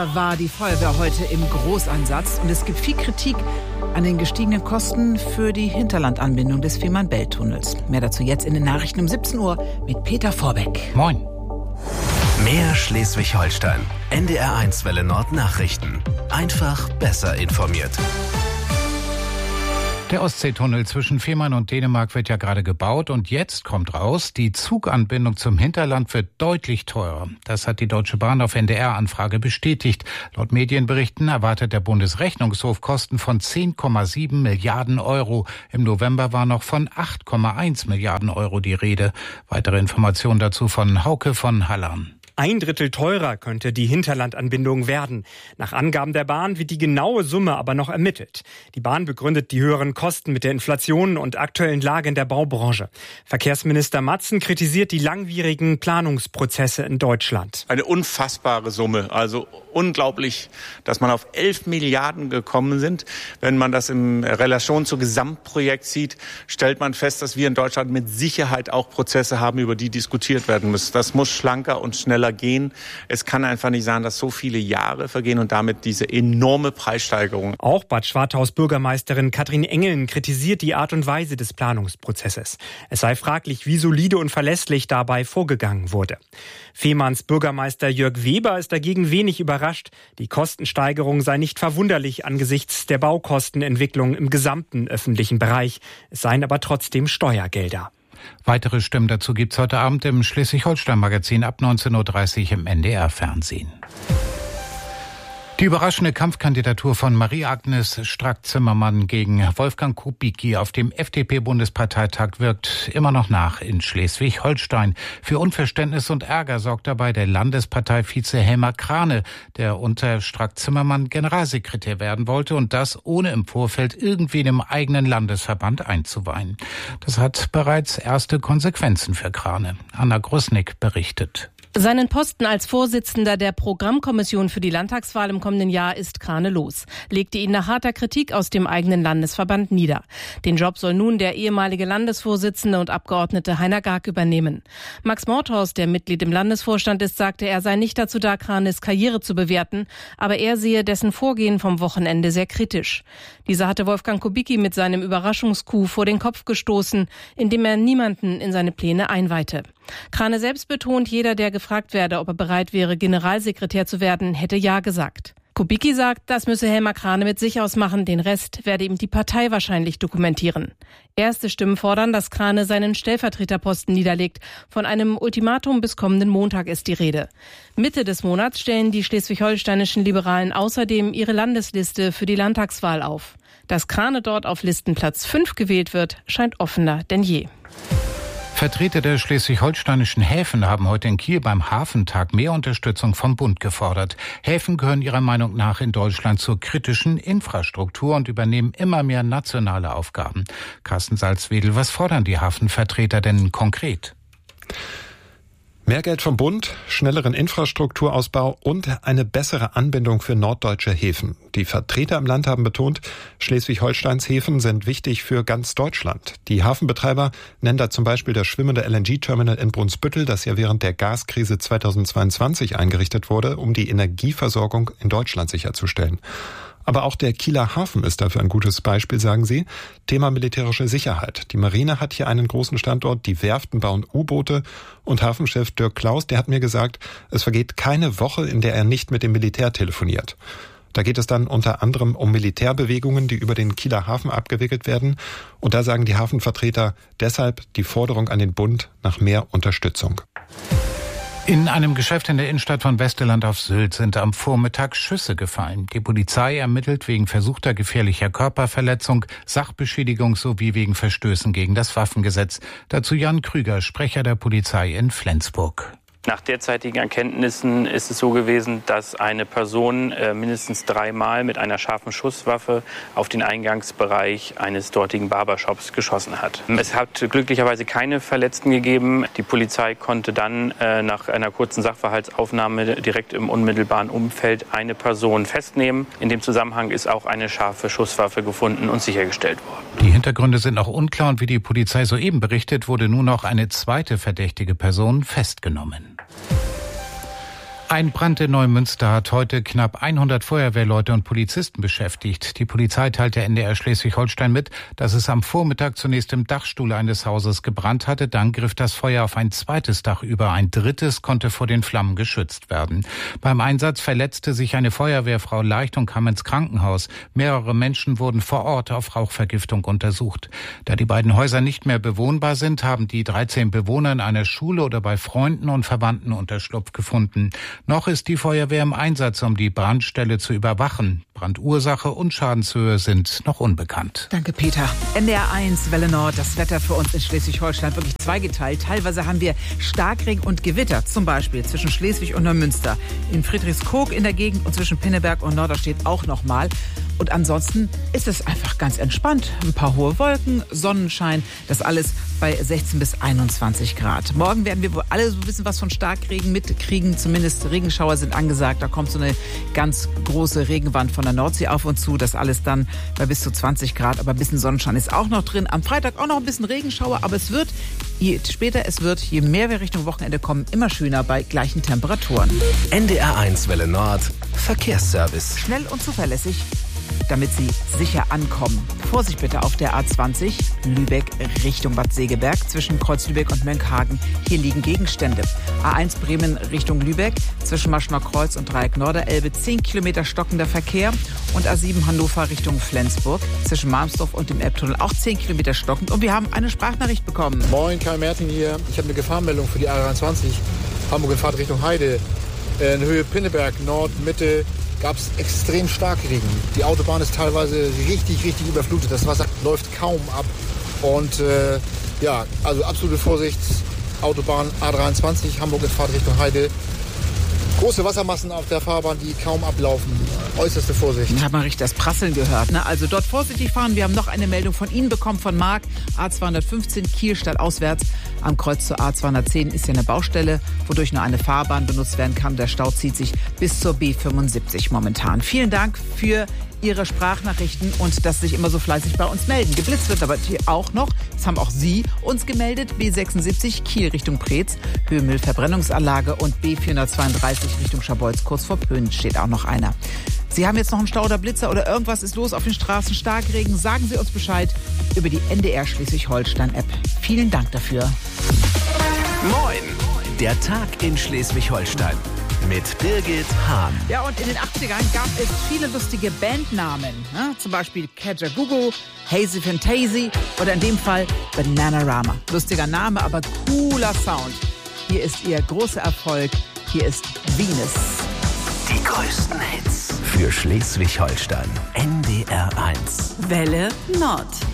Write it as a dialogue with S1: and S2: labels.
S1: War die Feuerwehr heute im Großeinsatz und es gibt viel Kritik an den gestiegenen Kosten für die Hinterlandanbindung des Fehmarn-Belt-Tunnels. Mehr dazu jetzt in den Nachrichten um 17 Uhr mit Peter Vorbeck.
S2: Moin.
S3: Mehr Schleswig-Holstein. NDR1 Welle Nord Nachrichten. Einfach besser informiert.
S2: Der Ostseetunnel zwischen Fehmarn und Dänemark wird ja gerade gebaut und jetzt kommt raus, die Zuganbindung zum Hinterland wird deutlich teurer. Das hat die Deutsche Bahn auf NDR-Anfrage bestätigt. Laut Medienberichten erwartet der Bundesrechnungshof Kosten von 10,7 Milliarden Euro. Im November war noch von 8,1 Milliarden Euro die Rede. Weitere Informationen dazu von Hauke von Hallan.
S4: 1/3 teurer könnte die Hinterlandanbindung werden. Nach Angaben der Bahn wird die genaue Summe aber noch ermittelt. Die Bahn begründet die höheren Kosten mit der Inflation und aktuellen Lage in der Baubranche. Verkehrsminister Matzen kritisiert die langwierigen Planungsprozesse in Deutschland.
S5: Eine unfassbare Summe, also unglaublich, dass man auf 11 Milliarden gekommen sind. Wenn man das in Relation zum Gesamtprojekt sieht, stellt man fest, dass wir in Deutschland mit Sicherheit auch Prozesse haben, über die diskutiert werden müssen. Das muss schlanker und schneller gehen. Es kann einfach nicht sein, dass so viele Jahre vergehen und damit diese enorme Preissteigerung.
S4: Auch Bad Schwartaus Bürgermeisterin Katrin Engeln kritisiert die Art und Weise des Planungsprozesses. Es sei fraglich, wie solide und verlässlich dabei vorgegangen wurde. Fehmarns Bürgermeister Jörg Weber ist dagegen wenig überrascht. Die Kostensteigerung sei nicht verwunderlich angesichts der Baukostenentwicklung im gesamten öffentlichen Bereich. Es seien aber trotzdem Steuergelder.
S2: Weitere Stimmen dazu gibt's heute Abend im Schleswig-Holstein-Magazin ab 19.30 Uhr im NDR-Fernsehen. Die überraschende Kampfkandidatur von Marie-Agnes Strack-Zimmermann gegen Wolfgang Kubicki auf dem FDP-Bundesparteitag wirkt immer noch nach in Schleswig-Holstein. Für Unverständnis und Ärger sorgt dabei der Landesparteivize Helmer Krane, der unter Strack-Zimmermann Generalsekretär werden wollte und das ohne im Vorfeld irgendwen im eigenen Landesverband einzuweihen. Das hat bereits erste Konsequenzen für Krane. Anna Grusnick berichtet.
S6: Seinen Posten als Vorsitzender der Programmkommission für die Landtagswahl im kommenden Jahr ist Krane los, legte ihn nach harter Kritik aus dem eigenen Landesverband nieder. Den Job soll nun der ehemalige Landesvorsitzende und Abgeordnete Heiner Garg übernehmen. Max Mordhorst, der Mitglied im Landesvorstand ist, sagte, er sei nicht dazu da, Kranes Karriere zu bewerten, aber er sehe dessen Vorgehen vom Wochenende sehr kritisch. Dieser hatte Wolfgang Kubicki mit seinem Überraschungscoup vor den Kopf gestoßen, indem er niemanden in seine Pläne einweihte. Krane selbst betont, jeder, der gefragt werde, ob er bereit wäre, Generalsekretär zu werden, hätte Ja gesagt. Kubicki sagt, das müsse Helmer Krane mit sich ausmachen, den Rest werde ihm die Partei wahrscheinlich dokumentieren. Erste Stimmen fordern, dass Krane seinen Stellvertreterposten niederlegt. Von einem Ultimatum bis kommenden Montag ist die Rede. Mitte des Monats stellen die schleswig-holsteinischen Liberalen außerdem ihre Landesliste für die Landtagswahl auf. Dass Krane dort auf Listenplatz 5 gewählt wird, scheint offener denn je.
S2: Vertreter der schleswig-holsteinischen Häfen haben heute in Kiel beim Hafentag mehr Unterstützung vom Bund gefordert. Häfen gehören ihrer Meinung nach in Deutschland zur kritischen Infrastruktur und übernehmen immer mehr nationale Aufgaben. Carsten Salzwedel, was fordern die Hafenvertreter denn konkret?
S7: Mehr Geld vom Bund, schnelleren Infrastrukturausbau und eine bessere Anbindung für norddeutsche Häfen. Die Vertreter im Land haben betont, Schleswig-Holsteins Häfen sind wichtig für ganz Deutschland. Die Hafenbetreiber nennen da zum Beispiel das schwimmende LNG-Terminal in Brunsbüttel, das ja während der Gaskrise 2022 eingerichtet wurde, um die Energieversorgung in Deutschland sicherzustellen. Aber auch der Kieler Hafen ist dafür ein gutes Beispiel, sagen sie. Thema militärische Sicherheit. Die Marine hat hier einen großen Standort, die Werften bauen U-Boote und Hafenchef Dirk Klaus, der hat mir gesagt, es vergeht keine Woche, in der er nicht mit dem Militär telefoniert. Da geht es dann unter anderem um Militärbewegungen, die über den Kieler Hafen abgewickelt werden. Und da sagen die Hafenvertreter deshalb die Forderung an den Bund nach mehr Unterstützung.
S2: In einem Geschäft in der Innenstadt von Westerland auf Sylt sind am Vormittag Schüsse gefallen. Die Polizei ermittelt wegen versuchter gefährlicher Körperverletzung, Sachbeschädigung sowie wegen Verstößen gegen das Waffengesetz. Dazu Jan Krüger, Sprecher der Polizei in Flensburg.
S8: Nach derzeitigen Erkenntnissen ist es so gewesen, dass eine Person mindestens 3-mal mit einer scharfen Schusswaffe auf den Eingangsbereich eines dortigen Barbershops geschossen hat. Es hat glücklicherweise keine Verletzten gegeben. Die Polizei konnte dann nach einer kurzen Sachverhaltsaufnahme direkt im unmittelbaren Umfeld eine Person festnehmen. In dem Zusammenhang ist auch eine scharfe Schusswaffe gefunden und sichergestellt worden.
S2: Die Hintergründe sind noch unklar und wie die Polizei soeben berichtet, wurde nun noch eine zweite verdächtige Person festgenommen. Ein Brand in Neumünster hat heute knapp 100 Feuerwehrleute und Polizisten beschäftigt. Die Polizei teilte NDR Schleswig-Holstein mit, dass es am Vormittag zunächst im Dachstuhl eines Hauses gebrannt hatte. Dann griff das Feuer auf ein zweites Dach über. Ein drittes konnte vor den Flammen geschützt werden. Beim Einsatz verletzte sich eine Feuerwehrfrau leicht und kam ins Krankenhaus. Mehrere Menschen wurden vor Ort auf Rauchvergiftung untersucht. Da die beiden Häuser nicht mehr bewohnbar sind, haben die 13 Bewohner in einer Schule oder bei Freunden und Verwandten Unterschlupf gefunden. Noch ist die Feuerwehr im Einsatz, um die Brandstelle zu überwachen. Brandursache und Schadenshöhe sind noch unbekannt.
S1: Danke, Peter. NDR 1, Welle Nord, das Wetter für uns in Schleswig-Holstein wirklich zweigeteilt. Teilweise haben wir Starkregen und Gewitter, zum Beispiel zwischen Schleswig und Neumünster. In Friedrichskoog in der Gegend und zwischen Pinneberg und Norderstedt auch nochmal. Und ansonsten ist es einfach ganz entspannt. Ein paar hohe Wolken, Sonnenschein, das alles bei 16 bis 21 Grad. Morgen werden wir wohl alle so ein bisschen was von Starkregen mitkriegen. Zumindest Regenschauer sind angesagt. Da kommt so eine ganz große Regenwand von der Nordsee auf uns zu. Das alles dann bei bis zu 20 Grad. Aber ein bisschen Sonnenschein ist auch noch drin. Am Freitag auch noch ein bisschen Regenschauer. Aber es wird, je später es wird, je mehr wir Richtung Wochenende kommen, immer schöner bei gleichen Temperaturen.
S3: NDR 1 Welle Nord Verkehrsservice.
S1: Schnell und zuverlässig, damit Sie sicher ankommen. Vorsicht bitte auf der A20 Lübeck Richtung Bad Segeberg zwischen Kreuz Lübeck und Mönckehagen. Hier liegen Gegenstände. A1 Bremen Richtung Lübeck zwischen Maschner Kreuz und Dreieck Norderelbe 10 Kilometer stockender Verkehr und A7 Hannover Richtung Flensburg zwischen Malmsdorf und dem Elbtunnel auch 10 Kilometer stockend. Und wir haben eine Sprachnachricht bekommen.
S9: Moin, Kai Mertin hier. Ich habe eine Gefahrenmeldung für die A23 Hamburg in Fahrt Richtung Heide. In Höhe Pinneberg, Nord, Mitte gab es extrem Starkregen. Die Autobahn ist teilweise richtig überflutet. Das Wasser läuft kaum ab. Und also absolute Vorsicht. Autobahn A23, Hamburg in Fahrt Richtung Heide. Große Wassermassen auf der Fahrbahn, die kaum ablaufen. Äußerste Vorsicht.
S1: Da hat man richtig das Prasseln gehört. Ne? Also dort vorsichtig fahren. Wir haben noch eine Meldung von Ihnen bekommen, von Marc. A215 Kiel stadtauswärts. Am Kreuz zur A210 ist ja eine Baustelle, wodurch nur eine Fahrbahn benutzt werden kann. Der Stau zieht sich bis zur B75 momentan. Vielen Dank für Ihre Sprachnachrichten und dass Sie sich immer so fleißig bei uns melden. Geblitzt wird aber hier auch noch. Das haben auch Sie uns gemeldet. B76 Kiel Richtung Preetz, Höhe Müllverbrennungsanlage und B432 Richtung Scharbeutz, kurz vor Pöhn steht auch noch einer. Sie haben jetzt noch einen Stau oder Blitzer oder irgendwas ist los auf den Straßen, Starkregen. Sagen Sie uns Bescheid über die NDR Schleswig-Holstein-App. Vielen Dank dafür.
S3: Moin, der Tag in Schleswig-Holstein. Mit Birgit Hahn.
S1: Ja, und in den 80ern gab es viele lustige Bandnamen. Ne? Zum Beispiel Kajagoogoo, Hazy Fantasy oder in dem Fall Bananarama. Lustiger Name, aber cooler Sound. Hier ist ihr großer Erfolg. Hier ist Venus.
S3: Die größten Hits für Schleswig-Holstein. NDR 1.
S10: Welle Nord.